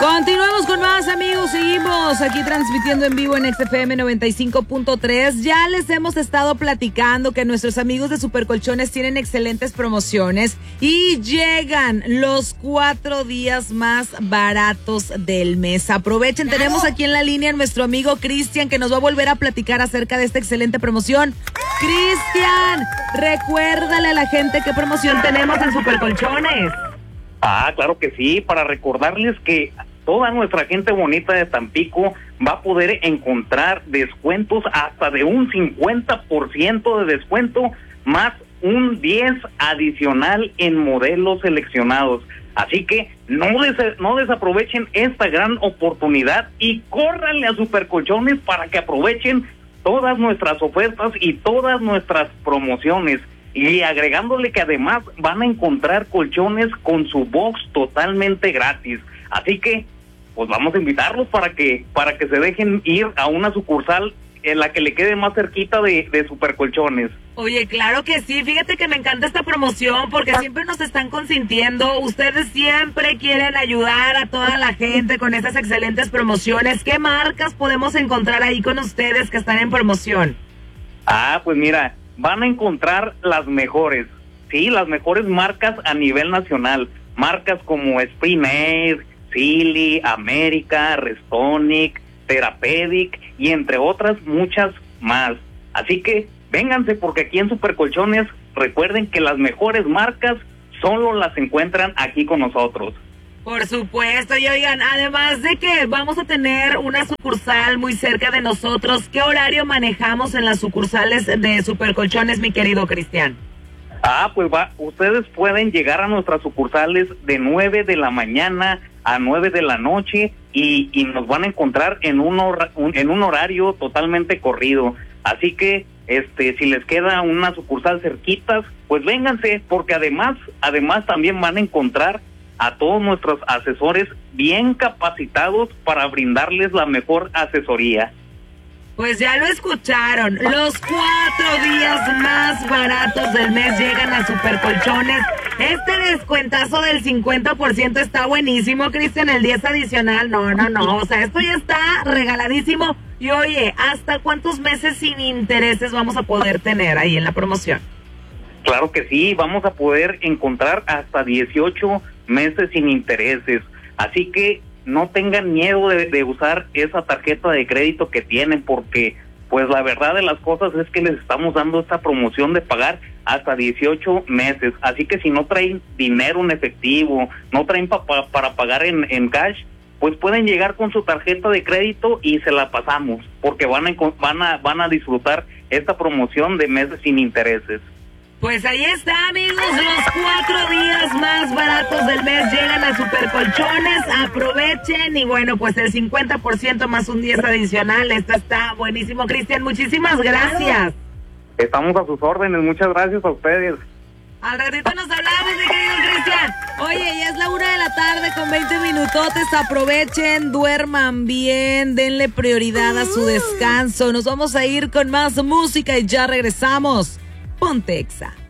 Continuamos con más, amigos. Seguimos aquí transmitiendo en vivo en XFM 95.3. Ya les hemos estado platicando que nuestros amigos de Supercolchones tienen excelentes promociones y llegan los 4 días más baratos del mes. Aprovechen, tenemos aquí en la línea a nuestro amigo Cristian, que nos va a volver a platicar acerca de esta excelente promoción. Cristian, recuérdale a la gente qué promoción tenemos en Supercolchones. Claro que sí, para recordarles que toda nuestra gente bonita de Tampico va a poder encontrar descuentos hasta de un 50% de descuento, más un 10 adicional en modelos seleccionados. Así que no desaprovechen esta gran oportunidad y córranle a Supercolchones para que aprovechen todas nuestras ofertas y todas nuestras promociones. Y agregándole que además van a encontrar colchones con su box totalmente gratis. Así que, pues vamos a invitarlos para que se dejen ir a una sucursal en la que le quede más cerquita de Supercolchones. Oye, claro que sí. Fíjate que me encanta esta promoción porque siempre nos están consintiendo. Ustedes siempre quieren ayudar a toda la gente con estas excelentes promociones. ¿Qué marcas podemos encontrar ahí con ustedes que están en promoción? Pues mira, van a encontrar las mejores, sí, las mejores marcas a nivel nacional. Marcas como Spring Air, Silly, América, Restonic, Therapeutic y entre otras muchas más. Así que vénganse, porque aquí en Supercolchones recuerden que las mejores marcas solo las encuentran aquí con nosotros. Por supuesto, y oigan, además de que vamos a tener una sucursal muy cerca de nosotros, ¿qué horario manejamos en las sucursales de Supercolchones, mi querido Cristian? Ustedes pueden llegar a nuestras sucursales de 9 de la mañana a 9 de la noche y nos van a encontrar en un horario totalmente corrido. Así que si les queda una sucursal cerquitas, pues vénganse, porque además también van a encontrar a todos nuestros asesores bien capacitados para brindarles la mejor asesoría. Pues ya lo escucharon, los 4 días más baratos del mes llegan a Supercolchones. Este descuentazo del 50% está buenísimo, Cristian, el 10 adicional, no, o sea, esto ya está regaladísimo. Y oye, ¿hasta cuántos meses sin intereses vamos a poder tener ahí en la promoción? Claro que sí, vamos a poder encontrar hasta 18 meses sin intereses, así que no tengan miedo de usar esa tarjeta de crédito que tienen, porque pues la verdad de las cosas es que les estamos dando esta promoción de pagar hasta 18 meses, así que si no traen dinero en efectivo, no traen para pagar en cash, pues pueden llegar con su tarjeta de crédito y se la pasamos, porque van a disfrutar esta promoción de meses sin intereses. Pues ahí está, amigos, los 4 días más baratos del mes llegan a Supercolchones, aprovechen y bueno, pues el 50% más un 10 adicional, esto está buenísimo, Cristian, muchísimas gracias. Estamos a sus órdenes, muchas gracias a ustedes. Al ratito nos hablamos, mi querido Cristian. Oye, ya es la 1 de la tarde con 20 minutotes, aprovechen, duerman bien, denle prioridad a su descanso, nos vamos a ir con más música y ya regresamos. Ponte Exa.